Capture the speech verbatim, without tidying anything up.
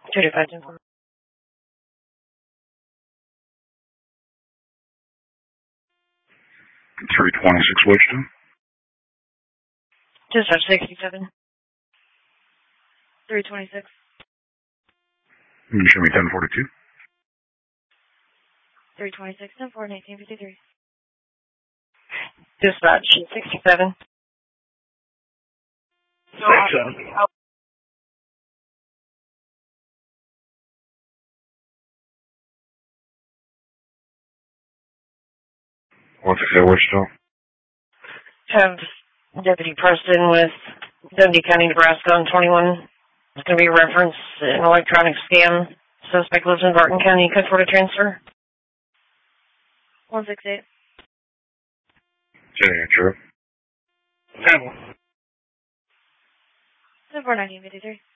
two two five ten four. three twenty-six Wichita. Dispatch sixty-seven. three twenty-six. Can you show me ten forty-two? three twenty-six ten four nineteen fifty-three. Dispatch sixty-seven. sixty-seven. one sixty-eight Wichita. Have Deputy Preston with Dundee County, Nebraska on twenty-one. It's going to be a reference, an electronic scam. Suspect lives in Barton County. Code for the transfer. one sixty-eight. Jenny, true. ten four nineteen fifty-three.